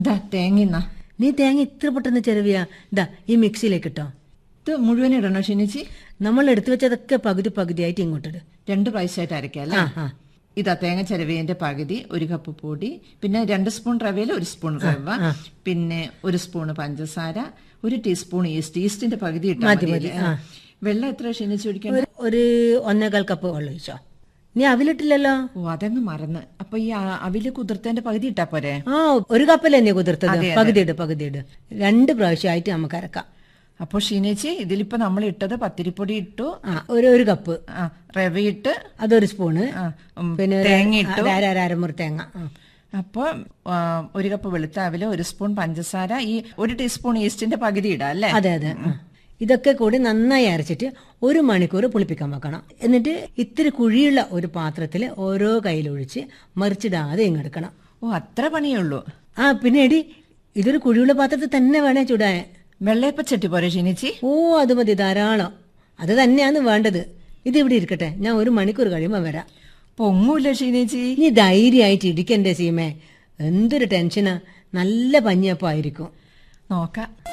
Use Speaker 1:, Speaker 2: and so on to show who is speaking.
Speaker 1: തേങ്ങ
Speaker 2: നീ തേങ്ങ ഇത്ര പെട്ടെന്ന് ചെലവിയാ? ഇതാ ഈ മിക്സിയിലേക്ക് ഇട്ടോ.
Speaker 1: ഇത് മുഴുവൻ ഇടണോ ഷിനിച്ചി?
Speaker 2: നമ്മൾ എടുത്തു വെച്ചതൊക്കെ പകുതി പകുതിയായിട്ട് ഇങ്ങോട്ടിട്.
Speaker 1: 2 പ്രാവശ്യമായിട്ട് അരക്കാം അല്ലേ? ഇതാ തേങ്ങ ചിരവിയതിന്റെ പകുതി, 1 കപ്പ് പൊടി, പിന്നെ 2 സ്പൂൺ റവയിൽ 1 സ്പൂൺ റവ, പിന്നെ 1 സ്പൂൺ പഞ്ചസാര, 1 ടീസ്പൂൺ ഈസ്റ്റിന്റെ പകുതി ഇട്ടാൽ മതി. വെള്ളം എത്ര ഷിനിച്ചി ഒഴിക്കണം?
Speaker 2: ഒരു 1.25 കപ്പ് വെള്ളം ഒഴിച്ചോ. നീ അവിലിട്ടില്ലല്ലോ?
Speaker 1: ഓ, അതങ്ങ് മറന്ന്. അപ്പൊ ഈ അവില് കുതിർത്തതിന്റെ പകുതി ഇട്ടാ പോരെ?
Speaker 2: 1 കപ്പല്ലേ നീ കുതിർത്തത്? പകുതി ഇട്. 2 പ്രാവശ്യമായിട്ട് നമുക്ക് അരക്കാം.
Speaker 1: അപ്പൊ ഷീനേച്ചി, ഇതിലിപ്പോ നമ്മൾ ഇട്ടത് പത്തിരിപ്പൊടി ഇട്ടു,
Speaker 2: 1 കപ്പ്
Speaker 1: റവയിട്ട്,
Speaker 2: അതൊരു സ്പൂണ്, പിന്നെ
Speaker 1: തേങ്ങ ഇട്ടു,
Speaker 2: അരമുറി തേങ്ങ.
Speaker 1: അപ്പൊ 1 കപ്പ് വെളുത്ത അവില്, 1 സ്പൂൺ പഞ്ചസാര, ഈ 1 ടീസ്പൂൺ ഈസ്റ്റിന്റെ പകുതി ഇടാം അല്ലേ?
Speaker 2: അതെ. ഇതൊക്കെ കൂടി നന്നായി അരച്ചിട്ട് 1 മണിക്കൂർ പുളിപ്പിക്കാൻ വെക്കണം. എന്നിട്ട് ഇത്തിരി കുഴിയുള്ള ഒരു പാത്രത്തിൽ ഓരോ കയ്യിലൊഴിച്ച് മറിച്ചിടാതെ ഇങ്ങെടുക്കണം.
Speaker 1: ഓ, അത്ര പണിയേ ഉള്ളൂ.
Speaker 2: പിന്നെ എടി, ഇതൊരു കുഴിയുള്ള പാത്രത്തിൽ തന്നെ വേണേ ചൂടാൻ.
Speaker 1: വെള്ളയപ്പച്ചട്ടി പോരെ ഷീനിച്ചി?
Speaker 2: ഓ, അത് മതി, ധാരാളം. അത് തന്നെയാണ് വേണ്ടത്. ഇത് ഇവിടെ ഇരിക്കട്ടെ, ഞാൻ 1 മണിക്കൂർ കഴിയുമ്പോൾ വരാം.
Speaker 1: പൊങ്ങൂല്ല ഷീനേച്ചി?
Speaker 2: നീ ധൈര്യമായിട്ട് ഇരിക്കണ്ടേ സീമേ, എന്തൊരു ടെൻഷനാ. നല്ല പഞ്ഞിയപ്പായിരിക്കും.
Speaker 1: നോക്കാം.